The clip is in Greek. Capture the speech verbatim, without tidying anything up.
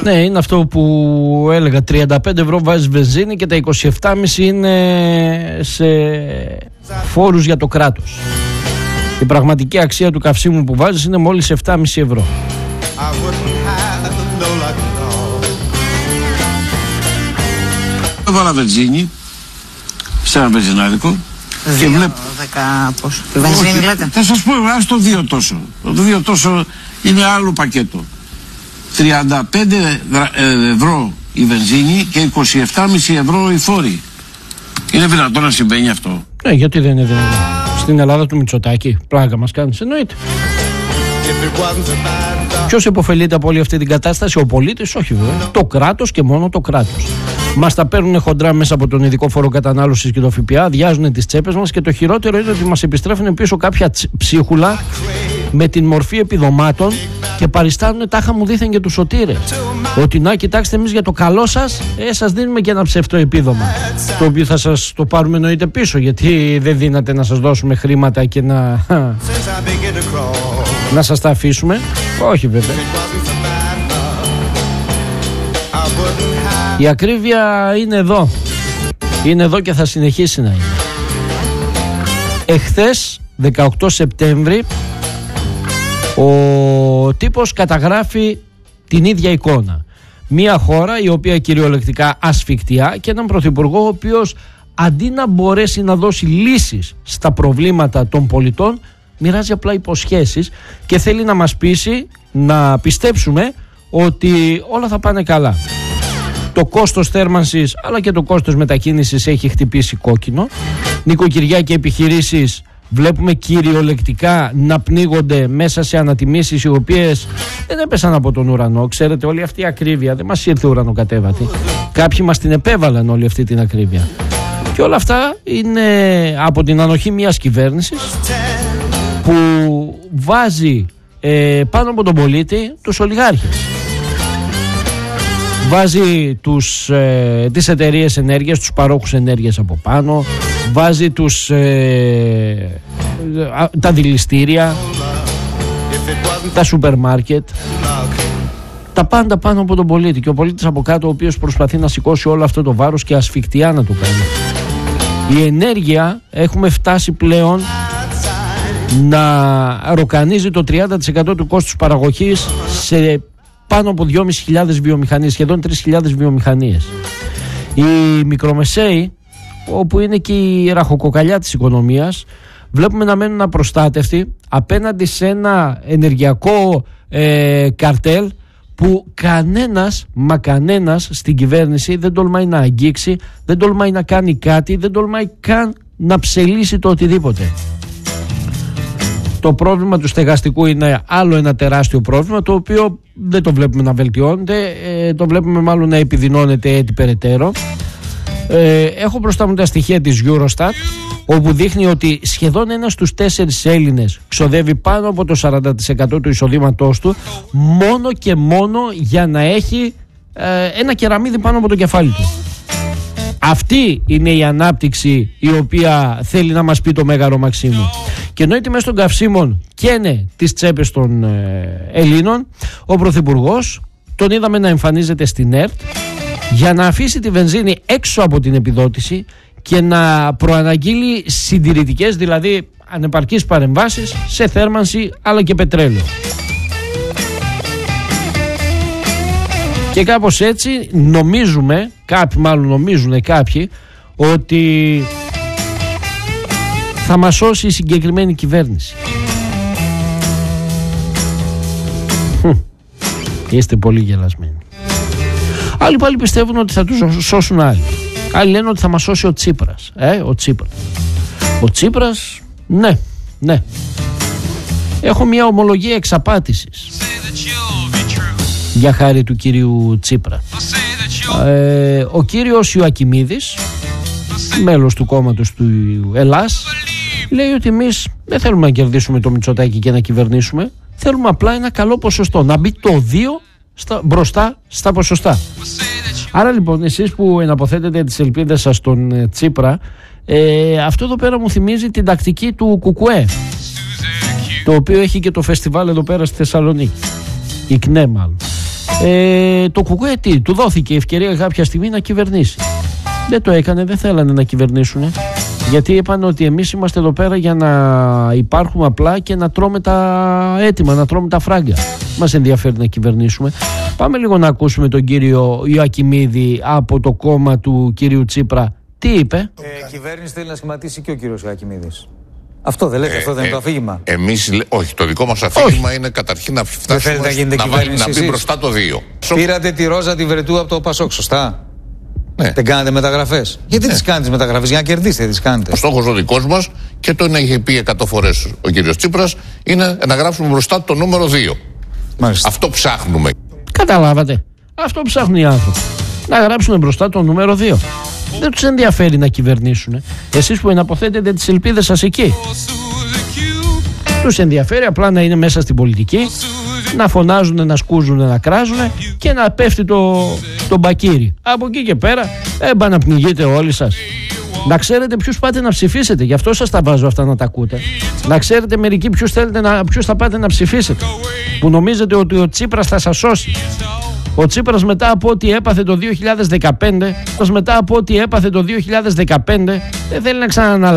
Ναι, είναι αυτό που έλεγα, τριάντα πέντε ευρώ βάζεις βενζίνη και τα είκοσι επτά κόμμα πέντε είναι σε φόρους για το κράτος. Η πραγματική αξία του καυσίμου που βάζεις είναι μόλις επτά κόμμα πέντε ευρώ. Έβαλα βενζίνη σε ένα βενζινάδικο και βλέπω δέκα πόσο. Η βενζίνη λέτε. Θα σας πω, ας το δύο τόσο. Το δύο τόσο είναι άλλο πακέτο. τριάντα πέντε ευρώ η βενζίνη και είκοσι επτά κόμμα πέντε ευρώ οι φόροι. Είναι δυνατόν να συμβαίνει αυτό? Ναι, γιατί δεν είναι δυνατόν? Στην Ελλάδα του Μητσοτάκη πλάκα μας κάνεις, εννοείται. Ποιος υποφελείται από όλη αυτή την κατάσταση? Ο πολίτης? Όχι βέβαια. Το κράτος και μόνο το κράτος. Μας τα παίρνουν χοντρά μέσα από τον ειδικό φόρο κατανάλωσης και το ΦΠΑ, αδειάζουν τις τσέπες μας και το χειρότερο είναι ότι μας επιστρέφουν πίσω κάποια ψίχουλα με την μορφή επιδομάτων και παριστάνουν τάχα μου δήθεν και του σωτήρε. Ότι να κοιτάξτε, εμείς για το καλό σας ε, σας δίνουμε και ένα ψεύτο επίδομα, το οποίο θα σας το πάρουμε εννοείται πίσω, γιατί δεν δύναται να σας δώσουμε χρήματα και να, να σας τα αφήσουμε. Όχι βέβαια. Η ακρίβεια είναι εδώ. Είναι εδώ και θα συνεχίσει να είναι. Εχθές δεκαοκτώ Σεπτέμβρη ο τύπος καταγράφει την ίδια εικόνα. Μια χώρα η οποία κυριολεκτικά ασφικτιά και έναν πρωθυπουργό ο οποίος αντί να μπορέσει να δώσει λύσεις στα προβλήματα των πολιτών, μοιράζει απλά υποσχέσεις και θέλει να μας πείσει να πιστέψουμε ότι όλα θα πάνε καλά. Το κόστος θέρμανσης αλλά και το κόστος μετακίνησης έχει χτυπήσει κόκκινο. Νοικοκυριά και επιχειρήσεις βλέπουμε κυριολεκτικά να πνίγονται μέσα σε ανατιμήσεις οι οποίες δεν έπεσαν από τον ουρανό. Ξέρετε, όλη αυτή η ακρίβεια δεν μας ήρθε ουρανοκατέβατη. Κάποιοι μας την επέβαλαν όλη αυτή την ακρίβεια. Και όλα αυτά είναι από την ανοχή μιας κυβέρνησης που βάζει ε, πάνω από τον πολίτη τους ολιγάρχες. Βάζει τους, ε, τις εταιρείες ενέργειας, τους παρόχους ενέργειας από πάνω, βάζει τους, ε, τα δηληστήρια, τα σούπερ μάρκετ, τα πάντα πάνω από τον πολίτη, και ο πολίτης από κάτω ο οποίος προσπαθεί να σηκώσει όλο αυτό το βάρος και ασφικτιά να το κάνει. Η ενέργεια έχουμε φτάσει πλέον να ροκανίζει το τριάντα τοις εκατό του κόστους παραγωγής σε πάνω από δυόμισι χιλιάδες βιομηχανίες, σχεδόν τρεις χιλιάδες βιομηχανίες. Οι μικρομεσαίοι, όπου είναι και η ραχοκοκαλιά της οικονομίας, βλέπουμε να μένουν απροστάτευτοι απέναντι σε ένα ενεργειακό ε, καρτέλ που κανένας, μα κανένας στην κυβέρνηση δεν τολμάει να αγγίξει, δεν τολμάει να κάνει κάτι, δεν τολμάει καν να ψελίσει το οτιδήποτε. Το πρόβλημα του στεγαστικού είναι άλλο ένα τεράστιο πρόβλημα, το οποίο δεν το βλέπουμε να βελτιώνεται, ε, το βλέπουμε μάλλον να επιδεινώνεται έτσι περαιτέρω. Ε, έχω μπροστά μου τα στοιχεία της Eurostat, όπου δείχνει ότι σχεδόν ένας στους τέσσερις Έλληνες ξοδεύει πάνω από το σαράντα τοις εκατό του εισοδήματός του μόνο και μόνο για να έχει ε, ένα κεραμίδι πάνω από το κεφάλι του. Αυτή είναι η ανάπτυξη η οποία θέλει να μας πει το Μέγαρο Μαξίμου. Και ενώ οι τιμές των καυσίμων καίνε τις τσέπες των ε, Ελλήνων, ο Πρωθυπουργός τον είδαμε να εμφανίζεται στην ΕΡΤ για να αφήσει τη βενζίνη έξω από την επιδότηση και να προαναγγείλει συντηρητικές, δηλαδή ανεπαρκείς παρεμβάσεις σε θέρμανση αλλά και πετρέλαιο. Και κάπως έτσι νομίζουμε, κάποιοι μάλλον νομίζουν κάποιοι, ότι θα μας σώσει η συγκεκριμένη κυβέρνηση. Είστε πολύ γελασμένοι. Άλλοι πάλι πιστεύουν ότι θα τους σώσουν άλλοι. Άλλοι λένε ότι θα μας σώσει ο Τσίπρας. Ε, ο Τσίπρας. Ο Τσίπρας, ναι, ναι. Έχω μια ομολογία εξαπάτησης για χάρη του κύριου Τσίπρα. Ε, ο κύριος Ιωακιμίδης, μέλος του κόμματος του Ελλάς, λέει ότι εμείς δεν θέλουμε να κερδίσουμε το Μητσοτάκη και να κυβερνήσουμε, θέλουμε απλά ένα καλό ποσοστό, να μπει το δύο στα, μπροστά στα ποσοστά. Άρα λοιπόν εσείς που εναποθέτετε τις ελπίδες σας στον Τσίπρα, ε, αυτό εδώ πέρα μου θυμίζει την τακτική του Κουκουέ, το οποίο έχει και το φεστιβάλ εδώ πέρα στη Θεσσαλονίκη, η ΚΝΕ μάλλον. Ε, το Κουκουέ τι, του δόθηκε η ευκαιρία κάποια στιγμή να κυβερνήσει. Δεν το έκανε, δεν θέλανε να κυβερνήσουν. Γιατί είπαν ότι εμείς είμαστε εδώ πέρα για να υπάρχουμε απλά και να τρώμε τα έτοιμα, να τρώμε τα φράγκα. Μας ενδιαφέρει να κυβερνήσουμε. Πάμε λίγο να ακούσουμε τον κύριο Ιωακιμίδη από το κόμμα του κύριου Τσίπρα. Τι είπε? Ε, κυβέρνηση θέλει να σχηματίσει και ο κύριος Ιωακιμίδης. Αυτό δεν λέτε, ε, αυτό δεν ε, είναι το αφήγημα. Εμείς, όχι, το δικό μας αφήγημα όχι. είναι καταρχήν να φτάσουμε να, να, βάλει, να μπει μπροστά το δύο. Πήρατε τη Ρόζα τη Βρετού από το Πασόκ, σωστά? Ναι. Δεν κάνετε μεταγραφές. Γιατί ναι. τις κάνετε τις μεταγραφές? Για να κερδίσετε τις κάνετε. Ο στόχος ο δικός μας, και το έχει πει εκατό φορές ο κύριος Τσίπρας, είναι να γράψουμε μπροστά το νούμερο δύο. Μάλιστα. Αυτό ψάχνουμε. Καταλάβατε. Αυτό ψάχνουν οι άνθρωποι. Να γράψουν μπροστά το νούμερο δύο. Δεν τους ενδιαφέρει να κυβερνήσουν. Εσείς που εναποθέτετε τις ελπίδες σας εκεί. Τους ενδιαφέρει απλά να είναι μέσα στην πολιτική, να φωνάζουν, να σκούζουν, να κράζουν και να πέφτει το, το μπακύρι. Από εκεί και πέρα έμπα να πνιγείτε όλοι σας. Να ξέρετε ποιους πάτε να ψηφίσετε. Γι' αυτό σας τα βάζω αυτά να τα ακούτε. Να ξέρετε μερικοί ποιους, θέλετε να, ποιους θα πάτε να ψηφίσετε. Που νομίζετε ότι ο Τσίπρας θα σας σώσει. Ο Τσίπρας μετά από ό,τι έπαθε το δύο χιλιάδες δεκαπέντε, μετά από ό,τι έπαθε το δύο χιλιάδες δεκαπέντε δεν θέλει να ξαναναλάβει.